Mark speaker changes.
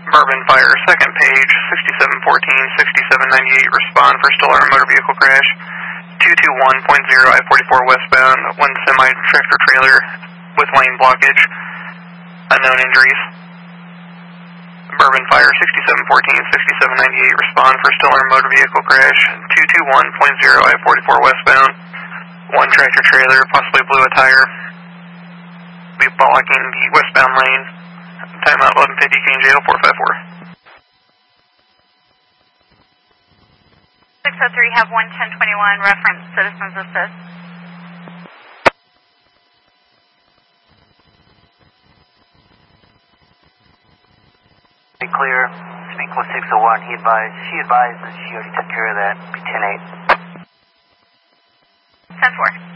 Speaker 1: Bourbon Fire, second page, 6714, 6798, respond for still armed motor vehicle crash. 221.0 I-44 westbound, one semi-tractor trailer with lane blockage, unknown injuries. Bourbon Fire, 6714, 6798, respond for still armed motor vehicle crash. 221.0 I-44 westbound, one tractor trailer, possibly blew a tire. Be blocking the westbound lane. Timeout 1150 KNJ 0454.
Speaker 2: 603 have 11021, reference Citizens Assist.
Speaker 3: Be clear. Speak with 601. She advised that she already took care of that. Be 10-8.
Speaker 2: 10-4.